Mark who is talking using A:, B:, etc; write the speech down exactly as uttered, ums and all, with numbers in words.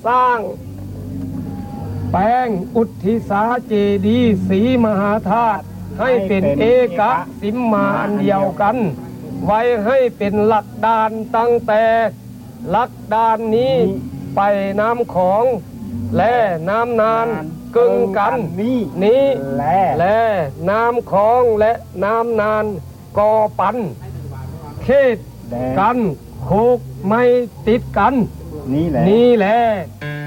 A: สร้างแปลงอุทิศาเจดีย์ศรีมหาธาตุให้เป็นเอกสิมมาอันเดียวกันไว้ให้เป็นหลักดานตั้งแต่หลักดานนี้ไปน้ำของและน้ำนานกึ่งกันนี้และน้ำของและน้ำนานกอปันเขตกันโคกไม่ติดกันนี่แหละ